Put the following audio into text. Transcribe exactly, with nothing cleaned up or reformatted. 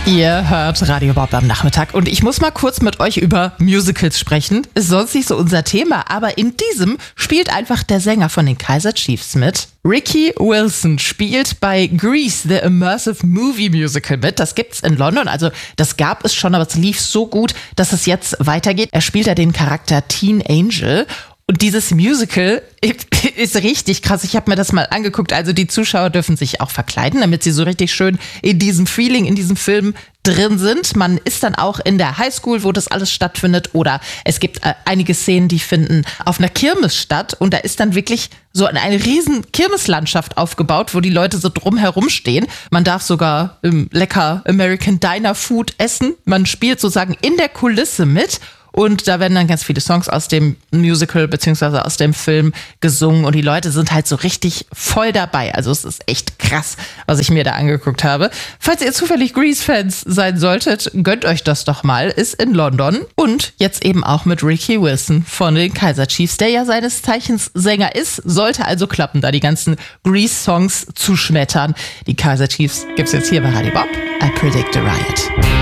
Ihr hört Radio Bob am Nachmittag und ich muss mal kurz mit euch über Musicals sprechen. Ist sonst nicht so unser Thema, aber in diesem spielt einfach der Sänger von den Kaiser Chiefs mit. Ricky Wilson spielt bei Grease, the Immersive Movie Musical mit. Das gibt's in London, also das gab es schon, aber es lief so gut, dass es jetzt weitergeht. Er spielt da den Charakter Teen Angel. Und dieses Musical ist richtig krass. Ich habe mir das mal angeguckt. Also die Zuschauer dürfen sich auch verkleiden, damit sie so richtig schön in diesem Feeling, in diesem Film drin sind. Man ist dann auch in der Highschool, wo das alles stattfindet. Oder es gibt äh, einige Szenen, die finden auf einer Kirmes statt. Und da ist dann wirklich so eine, eine riesen Kirmeslandschaft aufgebaut, wo die Leute so drumherum stehen. Man darf sogar ähm, lecker American Diner Food essen. Man spielt sozusagen in der Kulisse mit. Und da werden dann ganz viele Songs aus dem Musical beziehungsweise aus dem Film gesungen und die Leute sind halt so richtig voll dabei. Also es ist echt krass, was ich mir da angeguckt habe. Falls ihr zufällig Grease-Fans sein solltet, gönnt euch das doch mal. Ist in London und jetzt eben auch mit Ricky Wilson von den Kaiser Chiefs, der ja seines Zeichens Sänger ist. Sollte also klappen, da die ganzen Grease-Songs zu schmettern. Die Kaiser Chiefs gibt's jetzt hier bei Radio Bob. I Predict a Riot.